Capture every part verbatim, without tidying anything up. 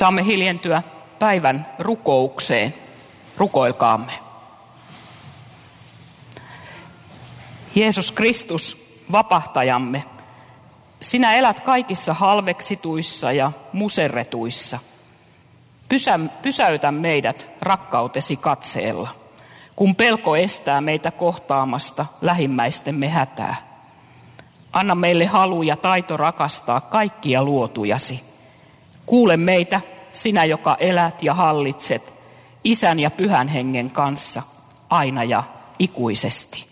Saamme hiljentyä päivän rukoukseen. Rukoilkaamme. Jeesus Kristus, vapahtajamme, sinä elät kaikissa halveksituissa ja muserretuissa. Pysä, pysäytä meidät rakkautesi katseella, kun pelko estää meitä kohtaamasta lähimmäistemme hätää. Anna meille halu ja taito rakastaa kaikkia luotujasi. Kuule meitä, sinä joka elät ja hallitset Isän ja Pyhän Hengen kanssa aina ja ikuisesti.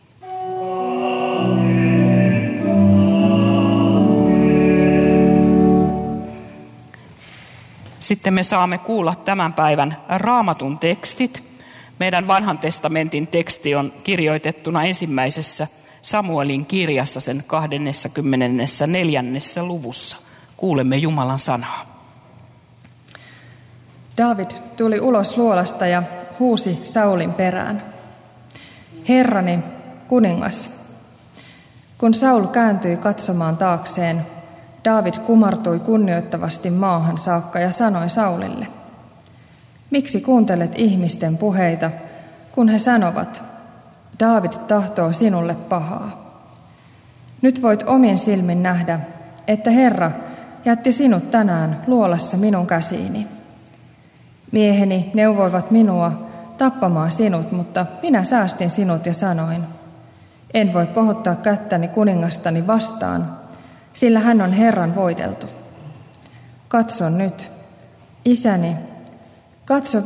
Sitten me saamme kuulla tämän päivän Raamatun tekstit. Meidän vanhan testamentin teksti on kirjoitettuna ensimmäisessä Samuelin kirjassa sen kaksikymmentäneljä luvussa. Kuulemme Jumalan sanaa. Daavid tuli ulos luolasta ja huusi Saulin perään. Herrani, kuningas. Kun Saul kääntyi katsomaan taakseen, Daavid kumartui kunnioittavasti maahan saakka ja sanoi Saulille: miksi kuuntelet ihmisten puheita, kun he sanovat, Daavid tahtoo sinulle pahaa? Nyt voit omin silmin nähdä, että Herra jätti sinut tänään luolassa minun käsiini. Mieheni neuvoivat minua tappamaan sinut, mutta minä säästin sinut ja sanoin: en voi kohottaa kättäni kuningastani vastaan, sillä hän on Herran voideltu. Katso nyt, isäni, katso